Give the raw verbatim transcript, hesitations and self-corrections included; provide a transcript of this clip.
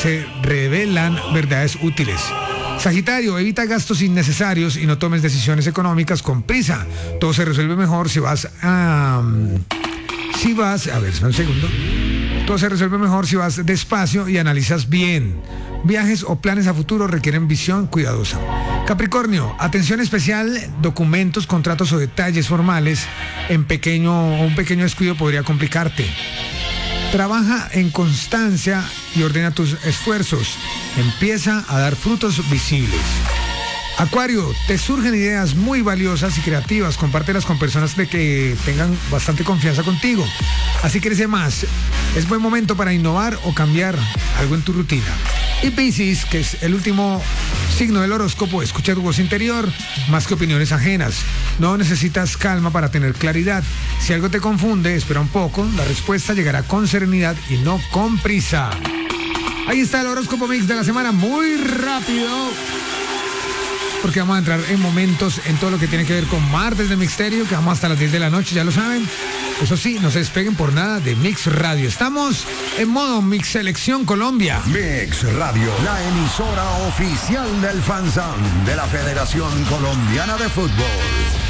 se revelan verdades útiles. Sagitario, evita gastos innecesarios y no tomes decisiones económicas con prisa. Todo se resuelve mejor si vas a... Si vas... A ver, espera un segundo. Todo se resuelve mejor si vas despacio y analizas bien. Viajes o planes a futuro requieren visión cuidadosa. Capricornio, atención especial, documentos, contratos o detalles formales. En pequeño, un pequeño descuido podría complicarte. Trabaja en constancia y ordena tus esfuerzos. Empieza a dar frutos visibles. Acuario, te surgen ideas muy valiosas y creativas. Compártelas con personas de que tengan bastante confianza contigo. Así crece más. Es buen momento para innovar o cambiar algo en tu rutina. Y Piscis, que es el último signo del horóscopo, escucha tu voz interior más que opiniones ajenas. No necesitas calma para tener claridad. Si algo te confunde, espera un poco. La respuesta llegará con serenidad y no con prisa. Ahí está el horóscopo mix de la semana, muy rápido, porque vamos a entrar en momentos en todo lo que tiene que ver con Martes de Mixterio, que vamos hasta las diez de la noche, ya lo saben. Eso sí, no se despeguen por nada de Mix Radio. Estamos en modo Mix Selección Colombia. Mix Radio, la emisora oficial del Fanzón de la Federación Colombiana de Fútbol.